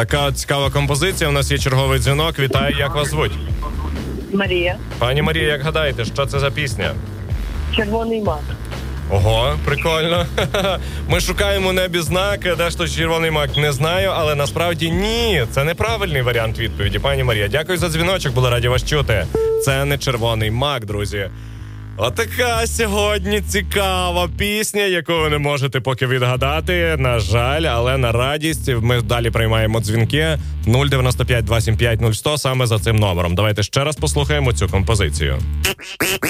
Така цікава композиція. У нас є черговий дзвінок. Вітаю, як вас звуть? Марія. Пані Марія, як гадаєте, що це за пісня? Червоний мак. Ого, прикольно. Ми шукаємо у небі знаки, де ж то червоний мак, не знаю, але насправді ні. Це неправильний варіант відповіді, пані Марія. Дякую за дзвіночок, були раді вас чути. Це не червоний мак, друзі. Отака сьогодні цікава пісня, яку ви не можете поки відгадати, на жаль, але на радість. Ми далі приймаємо дзвінки 095 275 0100 саме за цим номером. Давайте ще раз послухаємо цю композицію.